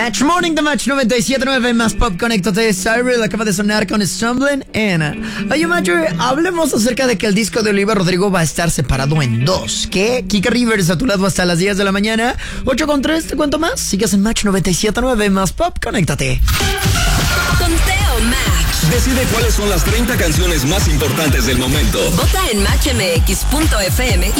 Match Morning de Match 97.9 más Pop, conéctate. Cyril acaba de sonar con Stumbling In. Oye, Match, hablemos acerca de que el disco de Olivia Rodrigo va a estar separado en dos. ¿Qué? Kika Rivers a tu lado hasta las 10 de la mañana. 8:03, te cuento más. Sigues en Match 97.9 más Pop, conéctate. Conteo Match. Decide cuáles son las 30 canciones más importantes del momento. Vota en matchmx.fm